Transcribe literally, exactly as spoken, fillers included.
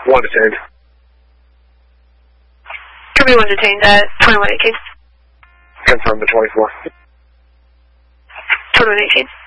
One detained. Everyone detained at twenty-one eighteen. Confirm the twenty-four. twenty-one eighteen.